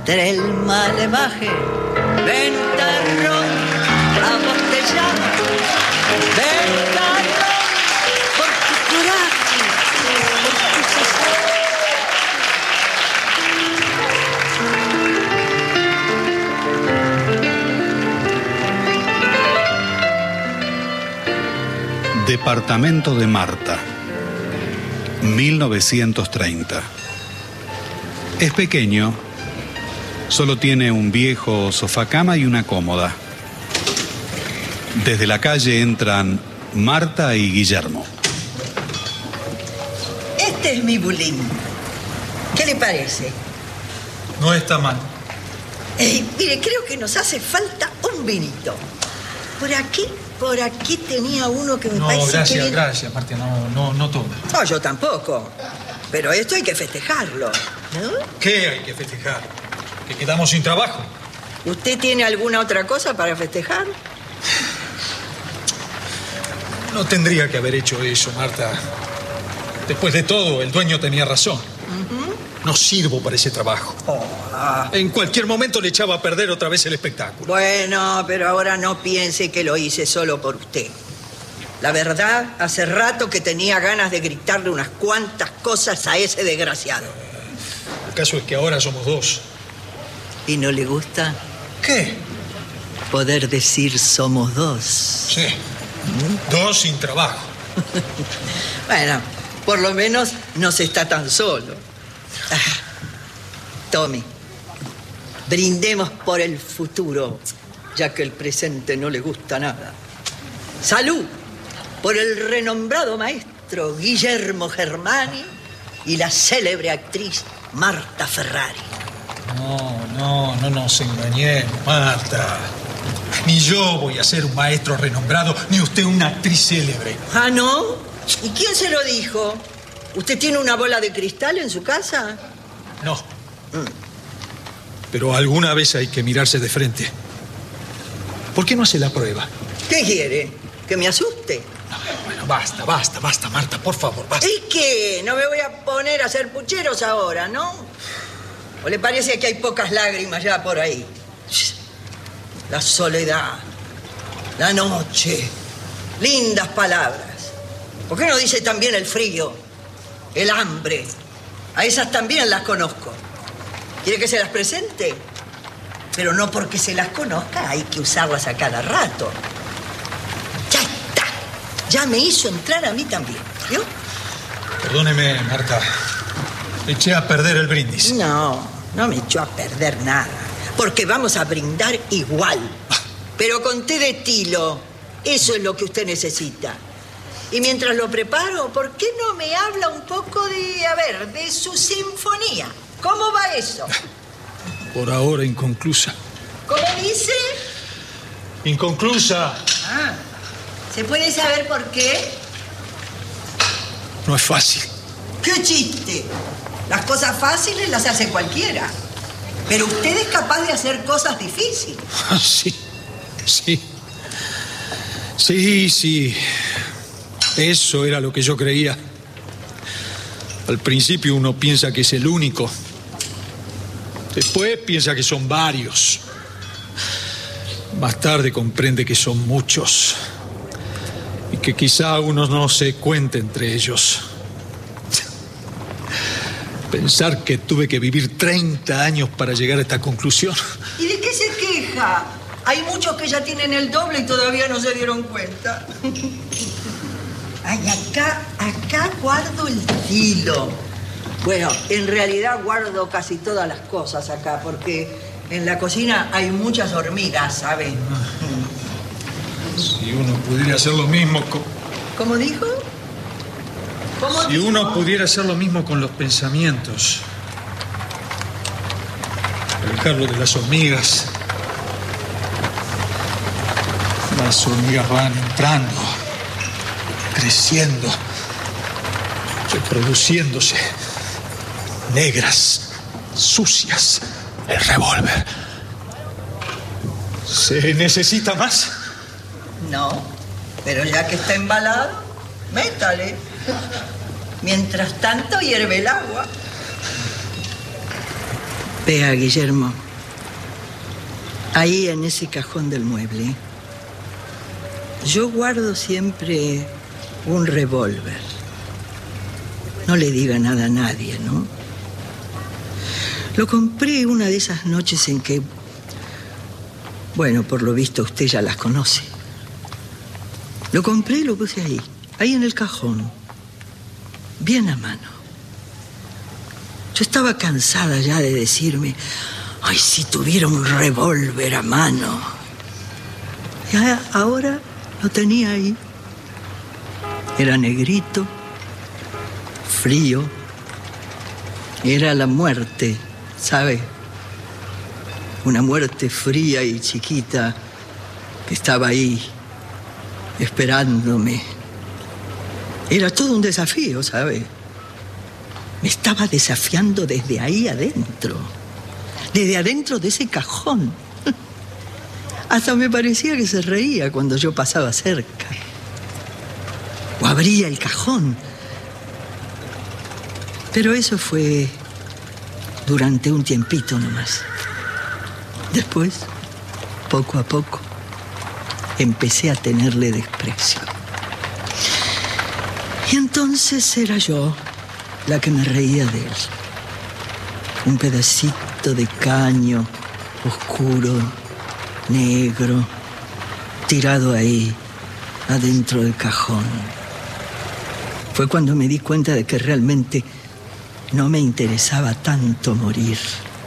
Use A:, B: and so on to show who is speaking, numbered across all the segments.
A: del malevaje, ventarrón abotellada, ventarrón por tu coraje, por tu
B: Departamento de Marta, 1930. Es pequeño, solo tiene un viejo sofacama y una cómoda. Desde la calle entran Marta y Guillermo.
A: Este es mi bulín. ¿Qué le parece?
C: No está mal.
A: Mire, creo que nos hace falta un vinito. Por aquí tenía uno que me parece que...
C: No, gracias, Marta, no toma.
A: No, yo tampoco. Pero esto hay que festejarlo, ¿no?
C: ¿Qué hay que festejar? ¿Que quedamos sin trabajo?
A: ¿Usted tiene alguna otra cosa para festejar?
C: No tendría que haber hecho eso, Marta. Después de todo, el dueño tenía razón. No sirvo para ese trabajo. En cualquier momento le echaba a perder otra vez el espectáculo.
A: Bueno, pero ahora no piense que lo hice solo por usted. La verdad, hace rato que tenía ganas de gritarle unas cuantas cosas a ese desgraciado.
C: El caso es que ahora somos dos.
A: ¿Y no le gusta?
C: ¿Qué?
A: Poder decir somos dos.
C: Sí. Dos sin trabajo.
A: Bueno, por lo menos no se está tan solo. Tome, brindemos por el futuro, ya que el presente no le gusta nada. Salud por el renombrado maestro Guillermo Germani y la célebre actriz Marta Ferrari.
C: No nos engañemos, Marta. Ni yo voy a ser un maestro renombrado, ni usted una actriz célebre.
A: ¿Ah, no? ¿Y quién se lo dijo? ¿Usted tiene una bola de cristal en su casa?
C: No. Pero alguna vez hay que mirarse de frente. ¿Por qué no hace la prueba?
A: ¿Qué quiere? ¿Que me asuste?
C: No, bueno, basta, Marta, por favor, basta.
A: ¿Y qué? No me voy a poner a hacer pucheros ahora, ¿no? ¿O le parece que hay pocas lágrimas ya por ahí? La soledad, la noche, lindas palabras. ¿Por qué no dice también el frío, el hambre? A esas también las conozco. ¿Quiere que se las presente? Pero no porque se las conozca hay que usarlas a cada rato. Ya está. Ya me hizo entrar a mí también, ¿vio?
C: Perdóneme, Marta. Eché a perder el brindis.
A: No me echó a perder nada. Porque vamos a brindar igual. Pero con té de tilo. Eso es lo que usted necesita. Y mientras lo preparo, ¿por qué no me habla un poco de su sinfonía? ¿Cómo va eso?
C: Por ahora inconclusa.
A: ¿Cómo dice?
C: Inconclusa.
A: ¿Se puede saber por qué?
C: No es fácil.
A: ¡Qué chiste! Las cosas fáciles las hace cualquiera. Pero usted es capaz de hacer cosas difíciles.
C: Sí. Eso era lo que yo creía. Al principio uno piensa que es el único. Después piensa que son varios. Más tarde comprende que son muchos. Y que quizá uno no se cuente entre ellos. Pensar que tuve que vivir 30 años para llegar a esta conclusión.
A: ¿Y de qué se queja? Hay muchos que ya tienen el doble y todavía no se dieron cuenta. Ay, acá guardo el hilo. Bueno, en realidad guardo casi todas las cosas acá, porque en la cocina hay muchas hormigas, ¿sabe?
C: Si uno pudiera hacer lo mismo con...
A: ¿Cómo dijo?
C: Si uno pudiera hacer lo mismo con los pensamientos. Alejarlo de las hormigas. Las hormigas van entrando, creciendo, reproduciéndose. Negras, sucias. El revólver. ¿Se necesita más?
A: No, pero ya que está embalado, métale. Mientras tanto hierve el agua. Vea, Guillermo, ahí en ese cajón del mueble, yo guardo siempre un revólver. No le diga nada a nadie, ¿no? Lo compré una de esas noches en que, bueno, por lo visto usted ya las conoce. Lo compré y lo puse ahí en el cajón, bien a mano. Yo estaba cansada ya de decirme, ay, si tuviera un revólver a mano. Y ahora lo tenía ahí. Era negrito, frío. Era la muerte, ¿sabe? Una muerte fría y chiquita que estaba ahí, esperándome. Era todo un desafío, ¿sabe? Me estaba desafiando desde ahí adentro. Desde adentro de ese cajón. Hasta me parecía que se reía cuando yo pasaba cerca. O abría el cajón. Pero eso fue durante un tiempito nomás. Después, poco a poco, empecé a tenerle desprecio. Y entonces era yo la que me reía de él. Un pedacito de caño oscuro, negro, tirado ahí, adentro del cajón. Fue cuando me di cuenta de que realmente no me interesaba tanto morir.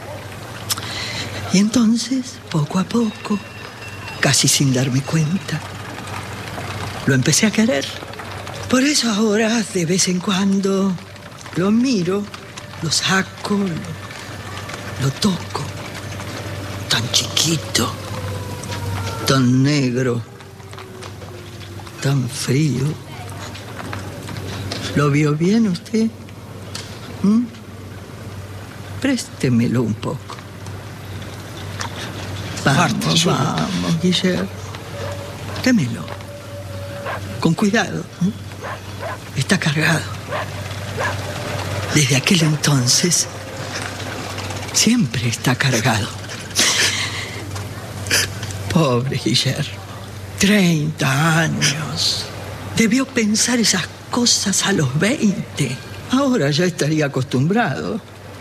A: Y entonces, poco a poco, casi sin darme cuenta, lo empecé a querer. Por eso ahora, de vez en cuando, lo miro, lo saco, lo toco. Tan chiquito, tan negro, tan frío. ¿Lo vio bien usted? Préstemelo un poco. Vamos, vamos, Guillermo. Démelo. Con cuidado. Está cargado. Desde aquel entonces, siempre está cargado. Pobre Guillermo. 30 años. Debió pensar esas cosas a los 20. Ahora ya estaría acostumbrado.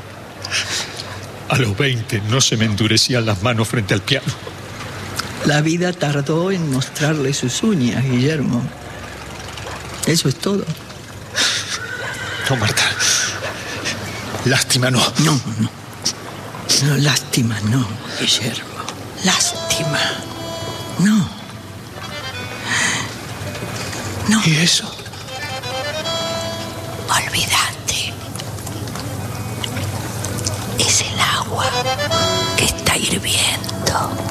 C: A los 20 no se me endurecían las manos frente al piano.
A: La vida tardó en mostrarle sus uñas, Guillermo. Eso es todo.
C: No, Marta. Lástima no.
A: No, lástima no, Guillermo. Lástima. No.
C: ¿Y eso?
A: Olvídate. Es el agua que está hirviendo.